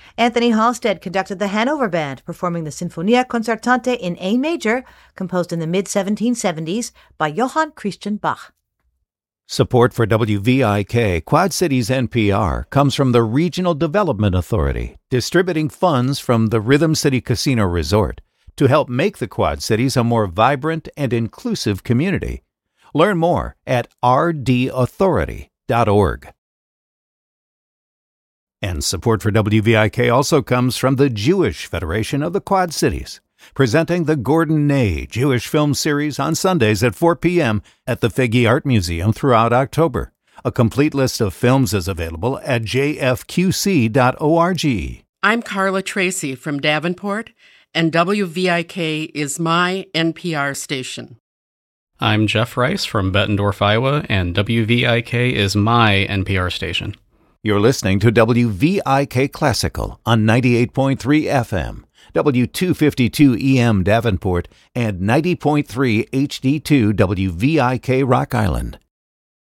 Anthony Halstead conducted the Hanover Band, performing the Sinfonia Concertante in A major, composed in the mid-1770s by Johann Christian Bach. Support for WVIK Quad Cities NPR comes from the Regional Development Authority, distributing funds from the Rhythm City Casino Resort to help make the Quad Cities a more vibrant and inclusive community. Learn more at rdauthority.org. And support for WVIK also comes from the Jewish Federation of the Quad Cities, presenting the Gordon Ney Jewish Film Series on Sundays at 4 p.m. at the Figge Art Museum throughout October. A complete list of films is available at jfqc.org. I'm Carla Tracy from Davenport, and WVIK is my NPR station. I'm Jeff Rice from Bettendorf, Iowa, and WVIK is my NPR station. You're listening to WVIK Classical on 98.3 FM, W252 EM Davenport, and 90.3 HD2 WVIK Rock Island.